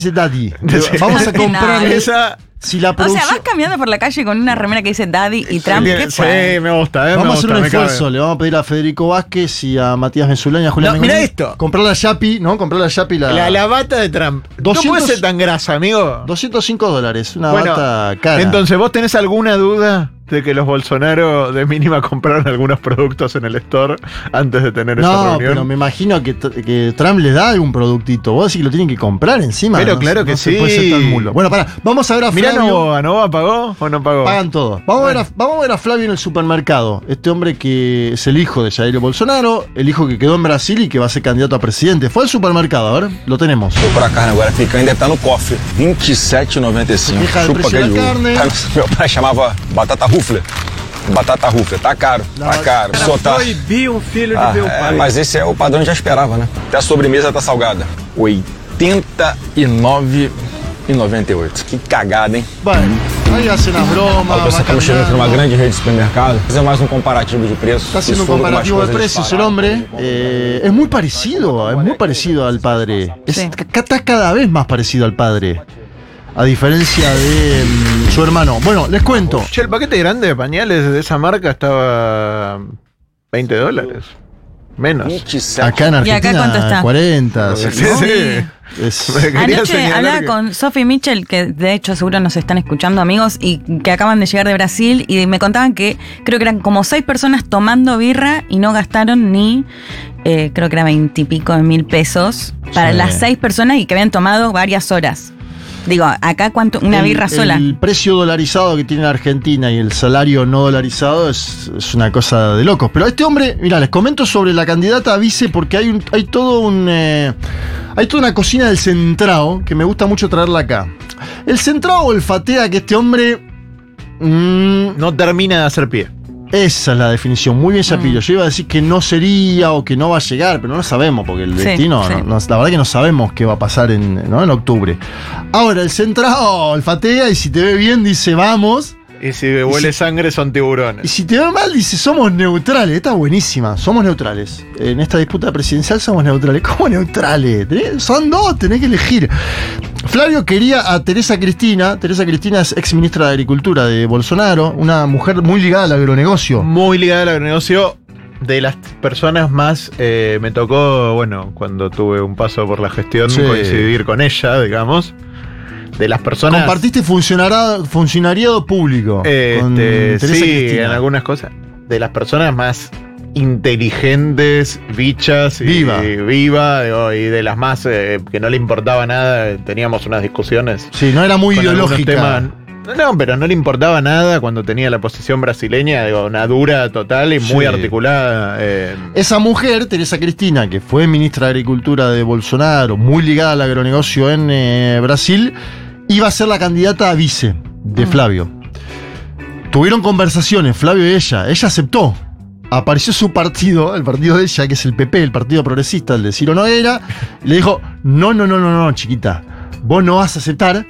dice Daddy. Vamos a comprar esa. Si la O sea, vas caminando por la calle con una remera que dice Daddy y Trump. Sí, me gusta, Vamos a hacer un esfuerzo. Le vamos a pedir a Federico Vázquez y a Matías Mesulán y a Julián Mira esto. Comprar la Yapi, ¿no? Comprar la Yapi. La bata de Trump. 200, no puede ser tan grasa, amigo. $205. Una bata cara. Entonces, ¿vos tenés alguna duda de que los Bolsonaro de mínima compraron algunos productos en el store antes de tener esa reunión? No, pero me imagino que Trump les da algún productito. Vos decís que lo tienen que comprar encima. Pero claro que sí. Puede ser tan mulo. Bueno, pará. Vamos a ver a Flavio. Mirá, ¿Novoa pagó o no pagó? Pagan todos. Vamos a ver a Flavio en el supermercado. Este hombre que es el hijo de Jair Bolsonaro, el hijo que quedó en Brasil y que va a ser candidato a presidente. Fue al supermercado, a ver, lo tenemos. Comprar carne agora fica, ainda está no cofre. R$27,95. Chupa que carne. Meu pai chamava batata rufle. Batata rufle, tá caro, tá caro. Só tá. Proibir filho de ver o pai. Mas esse é o padrão que já esperava, né? Até a sobremesa tá salgada. R$89,98. Que cagada, hein? Bueno, aí hacen as bromas. Estamos chegando aqui numa grande rede de supermercado. Fazer mais um comparativo de preços. Está haciendo un comparativo de precios el hombre. Es muy parecido al padre. Está cada vez más parecido al padre. A diferencia de su hermano. Bueno, les cuento. Che, el paquete grande de pañales de esa marca estaba $20. Menos. Acá en Argentina, ¿Y acá cuánto está? 40. Sí. Anoche hablaba con Sophie Mitchell, que de hecho seguro nos están escuchando, amigos, y que acaban de llegar de Brasil, y me contaban que creo que eran como 6 personas tomando birra y no gastaron ni, creo que era 20 y pico de mil pesos para las 6 personas y que habían tomado varias horas. Digo, acá cuánto, una birra sola. El precio dolarizado que tiene la Argentina y el salario no dolarizado es una cosa de locos. Pero este hombre, mira, les comento sobre la candidata a vice porque hay toda una cocina del centrao que me gusta mucho traerla acá. El centrao olfatea que este hombre no termina de hacer pie. Esa es la definición, muy bien Chapillo. Yo iba a decir que no sería o que no va a llegar, pero no lo sabemos, porque el destino, la verdad que no sabemos qué va a pasar en octubre. Ahora, el centrado olfatea y si te ve bien dice vamos. Y si huele sangre son tiburones. Y si te ve mal dice somos neutrales. Esta es buenísima, somos neutrales. En esta disputa presidencial somos neutrales. ¿Cómo neutrales? Son dos, tenés que elegir. Flavio quería a Teresa Cristina. Teresa Cristina es ex ministra de Agricultura de Bolsonaro, una mujer muy ligada al agronegocio. Muy ligada al agronegocio. De las personas más, me tocó, bueno, cuando tuve un paso por la gestión, coincidir con ella, digamos. De las personas. Compartiste funcionariado público. Con Teresa Cristina. En algunas cosas. De las personas más inteligentes, bichas, viva, y de las más que no le importaba nada. Teníamos unas discusiones. Sí, no era muy ideológica. No, pero no le importaba nada cuando tenía la posición brasileña, digo, una dura total y muy articulada. Esa mujer, Teresa Cristina, que fue ministra de Agricultura de Bolsonaro, muy ligada al agronegocio en Brasil, iba a ser la candidata a vice de Flavio. Tuvieron conversaciones, Flavio y ella aceptó. Apareció su partido, el partido de ella, que es el PP, el Partido Progresista, el de Ciro Nogueira, y le dijo, no, chiquita, vos no vas a aceptar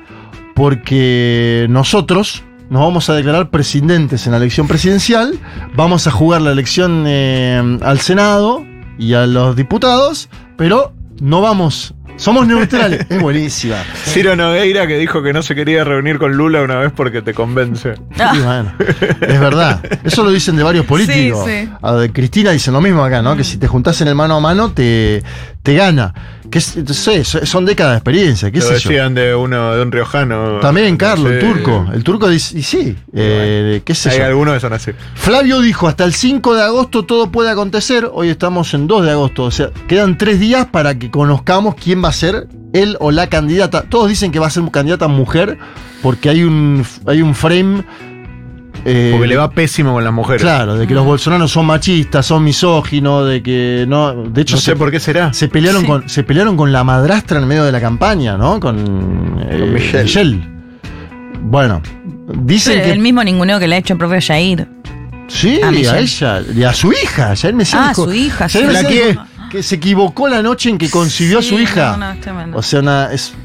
porque nosotros nos vamos a declarar presidentes en la elección presidencial, vamos a jugar la elección al Senado y a los diputados, pero no vamos... Somos neutrales. Es buenísima. Ciro Nogueira, que dijo que no se quería reunir con Lula una vez porque te convence. Y bueno, es verdad. Eso lo dicen de varios políticos. Sí. A de Cristina dicen lo mismo acá, ¿no? Que si te juntás en el mano a mano, te gana. Que son décadas de experiencia. ¿Qué lo decían de un riojano. También, Carlos, el turco. El turco dice, y sí. ¿Qué es eso? Hay algunos que son así. Flavio dijo, hasta el 5 de agosto todo puede acontecer. Hoy estamos en 2 de agosto. O sea, quedan 3 días para que conozcamos quién va a ser él o la candidata. Todos dicen que va a ser candidata mujer porque hay un frame. Porque le va pésimo con las mujeres. Claro, de que los bolsonaros son machistas, son misóginos, de que no. De hecho, no sé por qué será. Se pelearon con la madrastra en medio de la campaña, ¿no? Con Michelle. Bueno, dicen que. El mismo ninguneo que le ha hecho el propio Jair. Sí, a ella. Y a su hija. Jair Mesías. Su hija. Sí. Que se equivocó la noche en que concibió a su hija. No, es tremendo. O sea,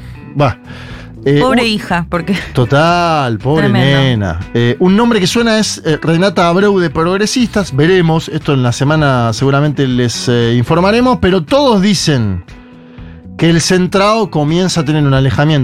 pobre hija, porque... Total, pobre tremendo. Nena. Un nombre que suena es Renata Abreu de Progresistas. Veremos, esto en la semana seguramente les informaremos, pero todos dicen que el centrado comienza a tener un alejamiento